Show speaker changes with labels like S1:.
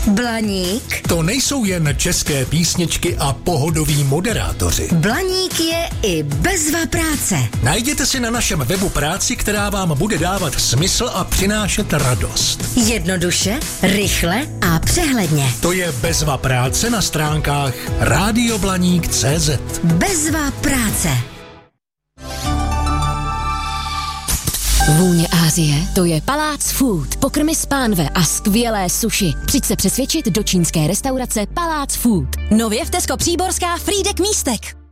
S1: Blaník?
S2: To nejsou jen české písničky a pohodoví moderátoři.
S1: Blaník je i bezva práce.
S2: Najděte si na našem webu práci, která vám bude dávat smysl a přinášet radost.
S1: Jednoduše, rychle a přehledně.
S2: To je bezva práce na stránkách radioblaník.cz.
S1: Bezva práce.
S3: Vůně Asie, to je Palác Food. Pokrmy z pánve a skvělé sushi. Přijď se přesvědčit do čínské restaurace Palác Food. Nově v Tesco Příborská Frýdek Místek.